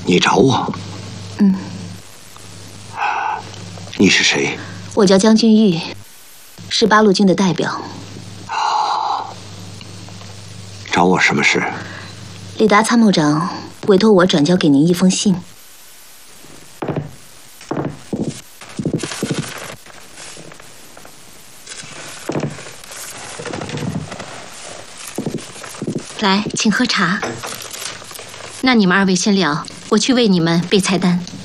你找我？ 嗯。 你是谁？ 我叫江君玉，是八路军的代表。 找我什么事？ 李达参谋长委托我转交给您一封信。 来，请喝茶。那你们二位先聊，我去为你们备菜单。